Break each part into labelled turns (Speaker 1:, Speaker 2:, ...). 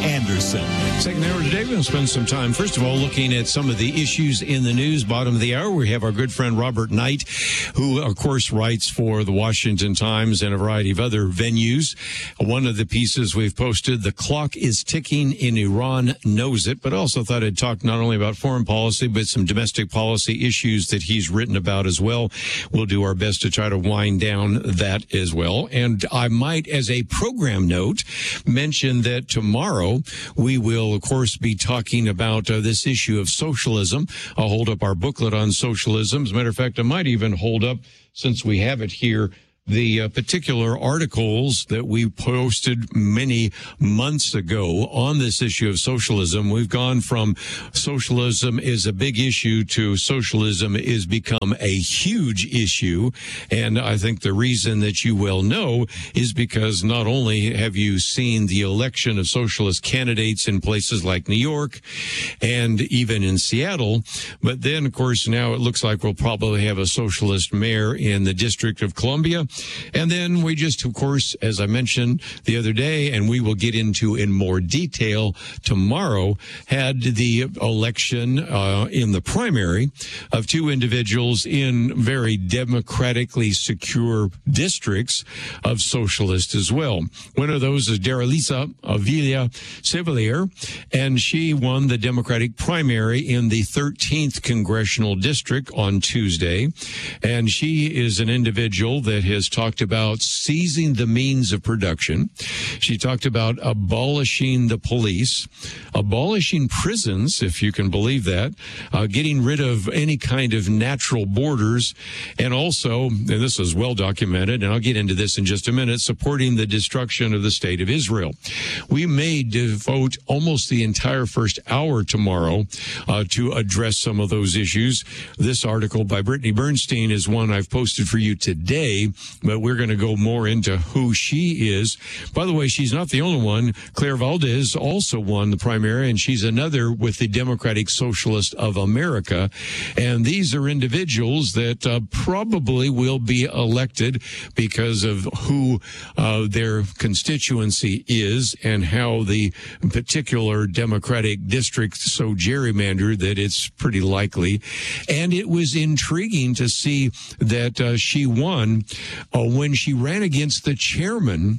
Speaker 1: Anderson.
Speaker 2: Second hour today, we'll spend some time, first of all, looking at some of the issues in the news. Bottom of the hour, we have our good friend Robert Knight, who, of course, writes for the Washington Times and a variety of other venues. One of the pieces we've posted, "The clock is ticking and Iran knows it," but also thought I'd talk not only about foreign policy, but some domestic policy issues that he's written about as well. We'll do our best to try to wind down that as well. And I might, as a program note, mention that tomorrow we will, of course, be talking about this issue of socialism. I'll hold up our booklet on socialism. As a matter of fact, I might even hold up, since we have it here, the particular articles that we posted many months ago on this issue of socialism. We've gone from socialism is a big issue to socialism is become a huge issue. And I think the reason that you well know is because not only have you seen the election of socialist candidates in places like New York and even in Seattle, but then, of course, now it looks like we'll probably have a socialist mayor in the District of Columbia. And then we just, of course, as I mentioned the other day, and we will get into in more detail tomorrow, had the election in the primary of two individuals in very democratically secure districts of socialists as well. One of those is Daralisa Villa-Sevelier, and she won the Democratic primary in the 13th Congressional District on Tuesday. And she is an individual that has talked about seizing the means of production. She talked about abolishing the police, abolishing prisons, if you can believe that, getting rid of any kind of natural borders, and also, and this is well documented, and I'll get into this in just a minute, supporting the destruction of the state of Israel. We may devote almost the entire first hour tomorrow to address some of those issues. This article by Brittany Bernstein is one I've posted for you today, but we're going to go more into who she is. By the way, she's not the only one. Claire Valdez also won the primary, and she's another with the Democratic Socialist of America. And these are individuals that probably will be elected because of who their constituency is and how the particular Democratic district so gerrymandered that it's pretty likely. And it was intriguing to see that she won when she ran against the chairman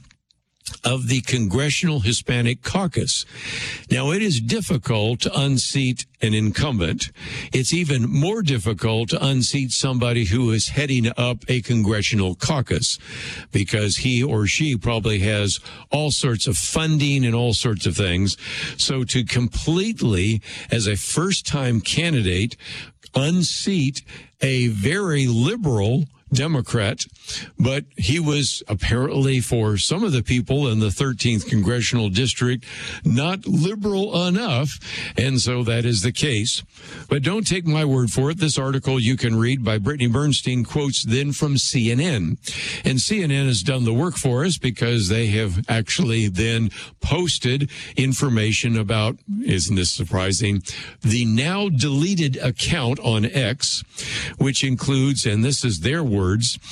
Speaker 2: of the Congressional Hispanic Caucus. Now, it is difficult to unseat an incumbent. It's even more difficult to unseat somebody who is heading up a congressional caucus because he or she probably has all sorts of funding and all sorts of things. So to completely, as a first-time candidate, unseat a very liberal Democrat, but he was apparently, for some of the people in the 13th Congressional District, not liberal enough, and so that is the case. But don't take my word for it. This article you can read by Brittany Bernstein quotes then from CNN. And CNN has done the work for us because they have actually then posted information about, isn't this surprising, the now deleted account on X, which includes, and this is their words,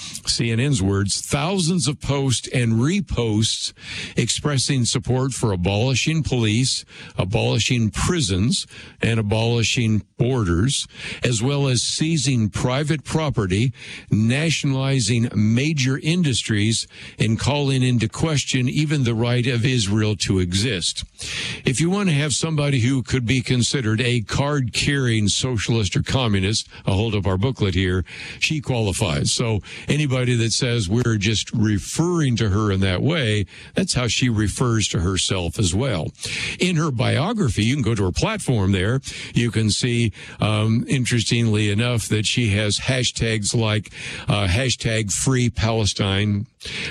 Speaker 2: CNN's words, thousands of posts and reposts expressing support for abolishing police, abolishing prisons, and abolishing borders, as well as seizing private property, nationalizing major industries, and calling into question even the right of Israel to exist. If you want to have somebody who could be considered a card-carrying socialist or communist, I'll hold up our booklet here, she qualifies. So anybody that says we're just referring to her in that way, that's how she refers to herself as well. In her biography, you can go to her platform there. You can see, interestingly enough, that she has hashtags like hashtag Free Palestine,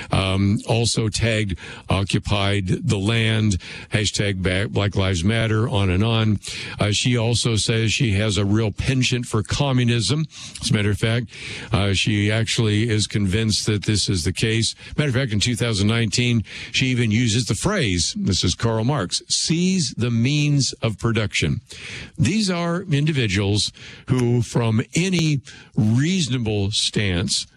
Speaker 2: also tagged Occupied the Land, hashtag Black Lives Matter, on and on. She also says she has a real penchant for communism. As a matter of fact, she actually is convinced that this is the case. Matter of fact, in 2019, she even uses the phrase, this is Karl Marx, seize the means of production. These are individuals who, from any reasonable stance,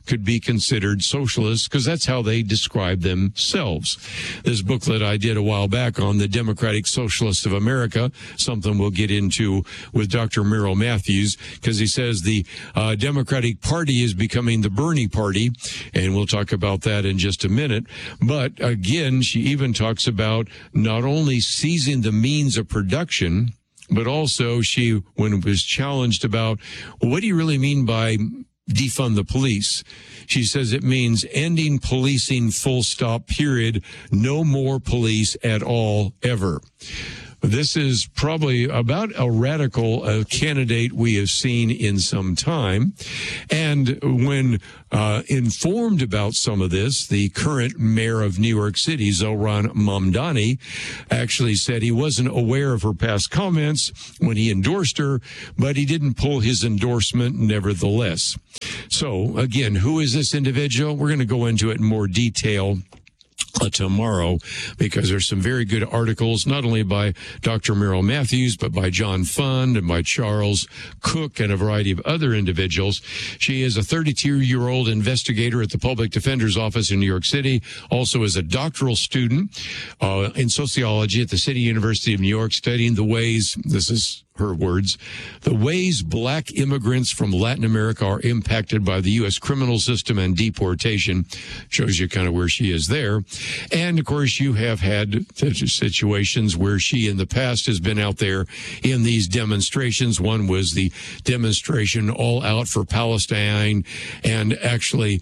Speaker 2: could be considered socialists because that's how they describe themselves. This booklet I did a while back on the Democratic Socialists of America, something we'll get into with Dr. Merrill Matthews, because he says the Democratic Party is becoming the Bernie Party, and we'll talk about that in just a minute. But again, she even talks about not only seizing the means of production, but also she, when it was challenged about, well, what do you really mean by defund the police? She says it means ending policing, full stop, period. No more police at all, ever. This is probably about a radical candidate we have seen in some time. And when informed about some of this, the current mayor of New York City, Zohran Mamdani, actually said he wasn't aware of her past comments when he endorsed her, but he didn't pull his endorsement nevertheless. So, again, who is this individual? We're going to go into it in more detail tomorrow, because there's some very good articles, not only by Dr. Merrill Matthews, but by John Fund and by Charles Cook and a variety of other individuals. She is a 32-year-old investigator at the Public Defender's Office in New York City, also is a doctoral student in sociology at the City University of New York, studying the ways, this is her words, the ways black immigrants from Latin America are impacted by the U.S. criminal system and deportation. Shows you kind of where she is there. And, of course, you have had situations where she in the past has been out there in these demonstrations. One was the demonstration all out for Palestine and actually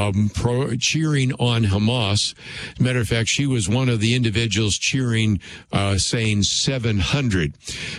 Speaker 2: cheering on Hamas. As a matter of fact, she was one of the individuals cheering, saying 700.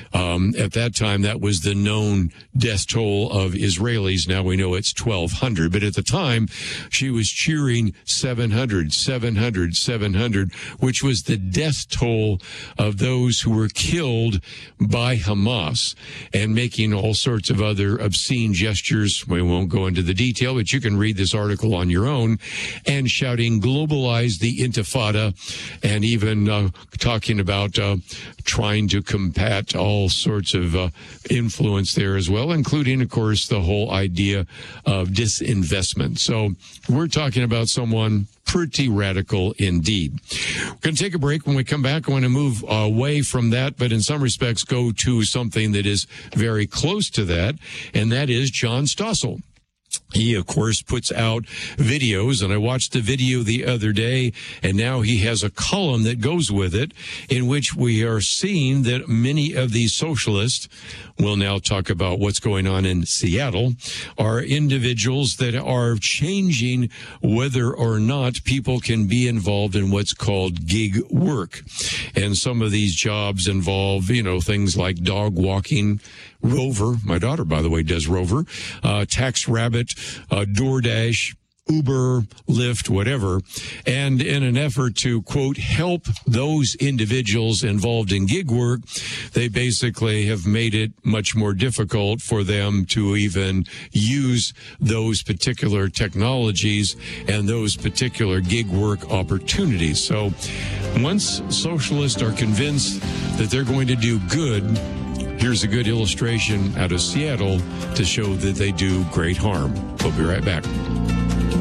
Speaker 2: At that time, that was the known death toll of Israelis. Now we know it's 1,200. But at the time, she was cheering 700, 700, 700, which was the death toll of those who were killed by Hamas, and making all sorts of other obscene gestures. We won't go into the detail, but you can read this article on your own, and shouting, globalize the intifada, and even talking about trying to combat all sorts of influence there as well, including, of course, the whole idea of disinvestment. So we're talking about someone pretty radical indeed. We're going to take a break. When we come back, I want to move away from that, but in some respects go to something that is very close to that, and that is John Stossel. He, of course, puts out videos, and I watched the video the other day, and now he has a column that goes with it in which we are seeing that many of these socialists, we'll now talk about what's going on in Seattle, are individuals that are changing whether or not people can be involved in what's called gig work. And some of these jobs involve, things like dog walking, Rover, my daughter, by the way, does Rover, TaxRabbit, DoorDash, Uber, Lyft, whatever. And in an effort to, quote, help those individuals involved in gig work, they basically have made it much more difficult for them to even use those particular technologies and those particular gig work opportunities. So once socialists are convinced that they're going to do good, here's a good illustration out of Seattle to show that they do great harm. We'll be right back.